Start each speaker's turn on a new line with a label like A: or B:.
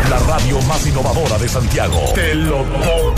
A: La radio más innovadora de Santiago. Te lo toca.